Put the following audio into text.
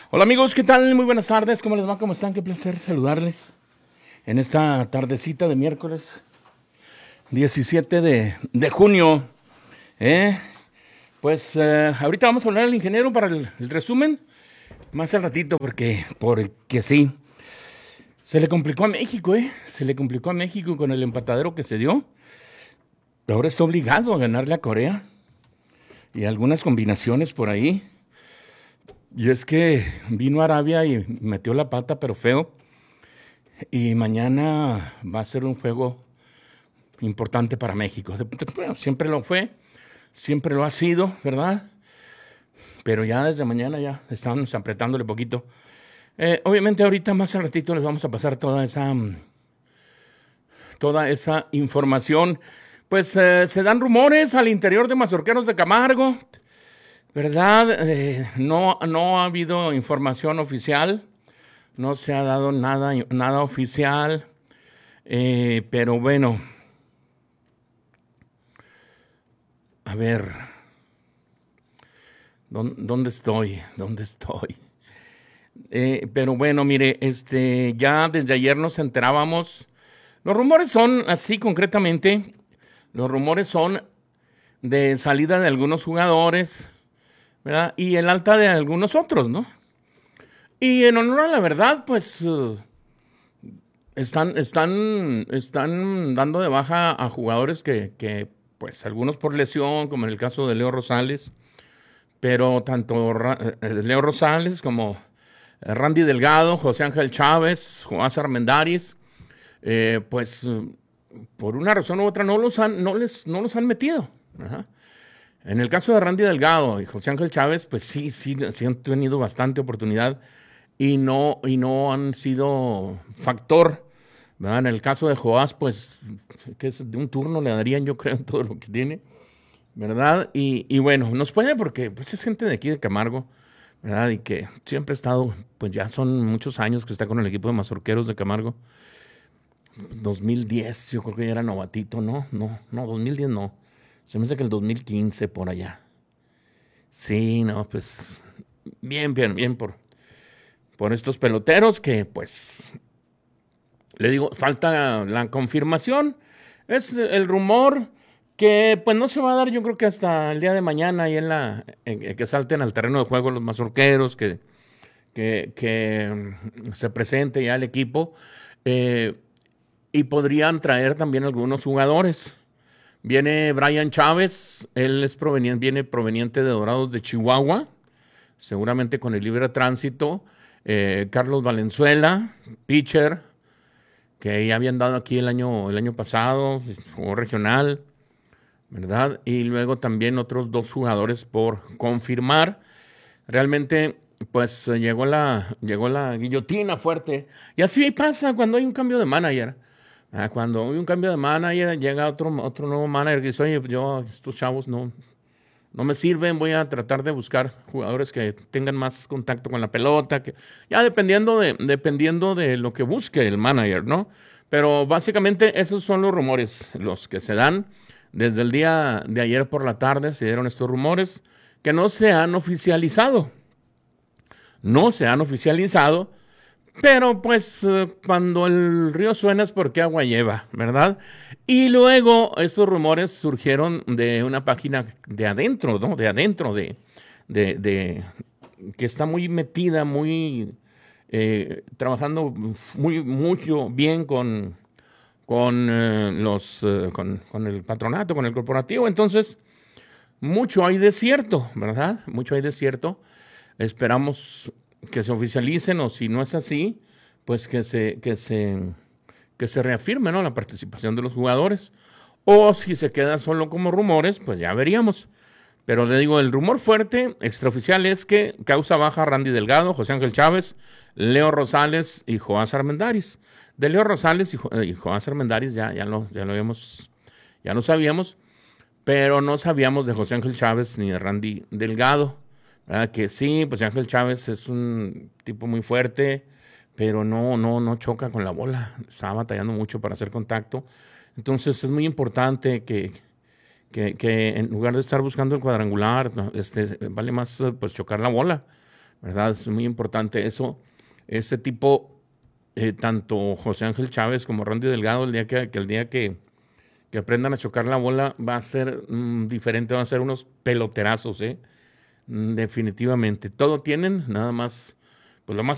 Hola amigos, ¿qué tal? Muy buenas tardes, ¿cómo les va? ¿Cómo están? Qué placer saludarles en esta tardecita de miércoles 17 de junio. ¿eh? Ahorita vamos a hablar al ingeniero para el resumen, más al ratito, porque sí. Se le complicó a México, Se le complicó a México con el empatadero que se dio. Ahora está obligado a ganarle a Corea y algunas combinaciones por ahí. Y es que vino a Arabia y metió la pata, pero feo. Y mañana va a ser un juego importante para México. Bueno, siempre lo fue, siempre lo ha sido, ¿verdad? Pero ya desde mañana ya estamos apretándole poquito. Obviamente ahorita más al ratito les vamos a pasar toda esa información. Pues se dan rumores al interior de Mazorqueros de Camargo, ¿verdad? No ha habido información oficial, no se ha dado nada oficial, pero bueno, a ver, ¿dónde estoy? Pero bueno, mire, ya desde ayer nos enterábamos. Los rumores son así concretamente. Los rumores son de salida de algunos jugadores, ¿verdad? Y el alta de algunos otros, ¿no? Y en honor a la verdad, pues están dando de baja a jugadores que, pues algunos por lesión, como en el caso de Leo Rosales, pero tanto Leo Rosales como Randy Delgado, José Ángel Chávez, Joás Armendáriz, pues por una razón u otra no los han metido. Ajá. En el caso de Randy Delgado y José Ángel Chávez, pues sí han tenido bastante oportunidad y no han sido factor, ¿verdad? En el caso de Joás, pues que es de un turno le darían, yo creo, todo lo que tiene, ¿verdad? Y bueno, nos puede porque pues es gente de aquí de Camargo, ¿verdad? Y que siempre ha estado, pues ya son muchos años que está con el equipo de Mazorqueros de Camargo. 2010, yo creo que ya era novatito, ¿no? No, 2010 no. Se me hace que el 2015 por allá. Sí, no, pues bien por estos peloteros que, pues, le digo, falta la confirmación. Es el rumor que, pues, no se va a dar, yo creo que hasta el día de mañana y que salten al terreno de juego los mazorqueros, que se presente ya el equipo. Y podrían traer también algunos jugadores. Viene Brian Chávez, él viene proveniente de Dorados de Chihuahua, seguramente con el libre tránsito. Carlos Valenzuela, pitcher, que ya habían dado aquí el año pasado, jugó regional, ¿verdad? Y luego también otros 2 jugadores por confirmar. Realmente, pues llegó la guillotina fuerte. Y así pasa cuando hay un cambio de manager. Cuando hay un cambio de manager, llega otro nuevo manager que dice, oye, estos chavos no me sirven, voy a tratar de buscar jugadores que tengan más contacto con la pelota, que ya dependiendo de lo que busque el manager, ¿no? Pero básicamente esos son los rumores, los que se dan. Desde el día de ayer por la tarde se dieron estos rumores que no se han oficializado. Pero pues cuando el río suena es porque agua lleva, ¿verdad? Y luego estos rumores surgieron de una página de adentro, ¿no? De que está muy metida, muy trabajando mucho bien con el patronato, con el corporativo. Entonces, mucho hay de cierto, ¿verdad? Mucho hay de cierto. Esperamos que se oficialicen, o si no es así, pues que se reafirme, ¿no?, la participación de los jugadores. O si se queda solo como rumores, pues ya veríamos. Pero le digo, el rumor fuerte, extraoficial, es que causa baja Randy Delgado, José Ángel Chávez, Leo Rosales y Joás Armendáriz. De Leo Rosales y Joás Armendáriz ya lo sabíamos, pero no sabíamos de José Ángel Chávez ni de Randy Delgado. ¿Verdad? Que sí, pues Ángel Chávez es un tipo muy fuerte, pero no choca con la bola. Está batallando mucho para hacer contacto. Entonces es muy importante que en lugar de estar buscando el cuadrangular, vale más pues chocar la bola, ¿verdad? Es muy importante eso. Ese tipo, tanto José Ángel Chávez como Randy Delgado, el día que aprendan a chocar la bola, va a ser diferente, van a ser unos peloterazos, definitivamente. Todo tienen, nada más, pues lo más